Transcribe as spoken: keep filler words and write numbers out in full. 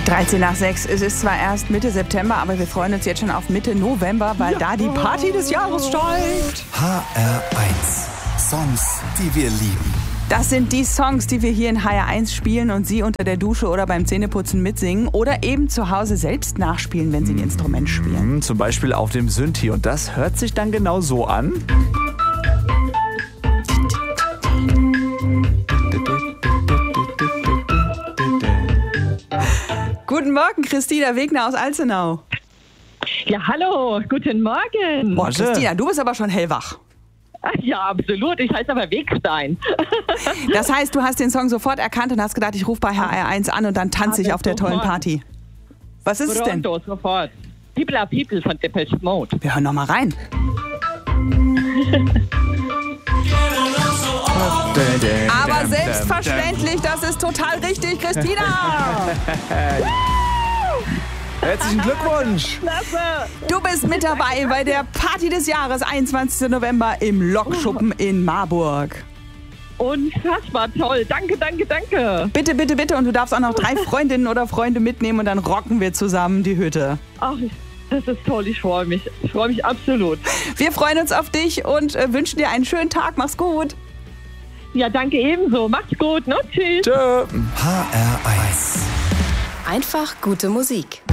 dreizehn nach sechs. Es ist zwar erst Mitte September, aber wir freuen uns jetzt schon auf Mitte November, weil ja. da die Party des Jahres steigt. H R eins. Songs, die wir lieben. Das sind die Songs, die wir hier in H R eins spielen und Sie unter der Dusche oder beim Zähneputzen mitsingen oder eben zu Hause selbst nachspielen, wenn Sie ein Instrument spielen. Zum Beispiel auf dem Synthi. Und das hört sich dann genau so an. Guten Morgen, Christina Wegner aus Alzenau. Ja, hallo, guten Morgen. Boah, Christina, du bist aber schon hellwach. Ja, absolut. Ich heiße aber Wegstein. Das heißt, du hast den Song sofort erkannt und hast gedacht, ich rufe bei H R eins an und dann tanze ich auf der tollen Party. Was ist es denn? Pronto, sofort. People are People von Depeche Mode. Wir hören noch mal rein. Aber selbstverständlich, das ist total richtig, Christina! Herzlichen Glückwunsch! Klasse! Du bist mit dabei bei der Party des Jahres, einundzwanzigsten November im Lokschuppen in Marburg. Unfassbar toll. Danke, danke, danke. Bitte, bitte, bitte. Und du darfst auch noch drei Freundinnen oder Freunde mitnehmen und dann rocken wir zusammen die Hütte. Ach, das ist toll. Ich freue mich. Ich freue mich absolut. Wir freuen uns auf dich und äh, wünschen dir einen schönen Tag. Mach's gut. Ja, danke ebenso. Macht's gut. Ne? Tschüss. Tschö. H R eins. Einfach gute Musik.